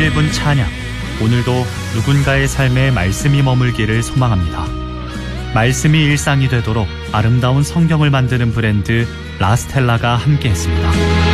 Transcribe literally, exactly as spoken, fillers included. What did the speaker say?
짧은 찬양, 오늘도 누군가의 삶에 말씀이 머물기를 소망합니다. 말씀이 일상이 되도록 아름다운 성경을 만드는 브랜드 라스텔라가 함께했습니다.